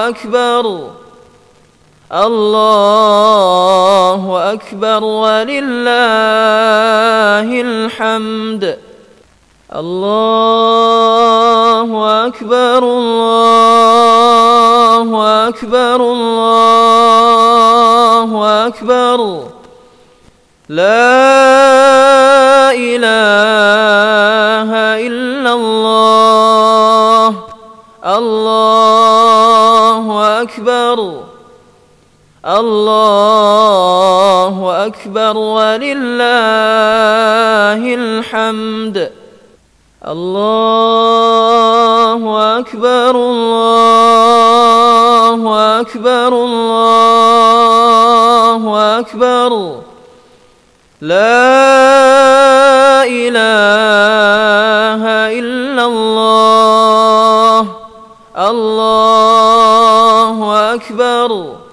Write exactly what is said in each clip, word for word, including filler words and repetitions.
أكبر الله أكبر ولله الحمد الله أكبر الله أكبر الله أكبر لا إله إلا الله الله أكبر الله أكبر ولله الحمد الله أكبر الله أكبر الله أكبر لا إله إلا الله الله أكبر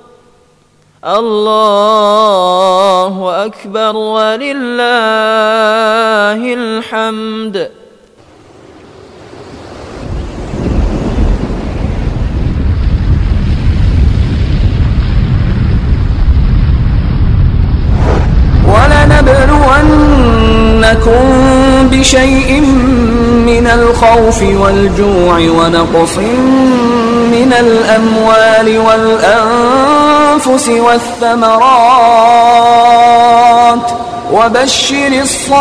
الله أكبر ولله الحمد ولنبلونكم بشيء من الخوف والجوع ونقص من الأموال والأنفس والثمرات وبشر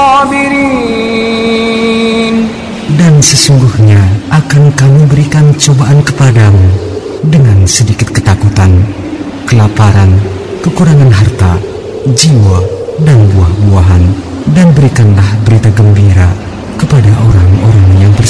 الصابرين. Dan sesungguhnya akan kami berikan cobaan kepadamu dengan sedikit ketakutan, kelaparan, kekurangan harta, jiwa, dan buah-buahan, dan berikanlah berita gembira kepada orang-orang yang bersabar.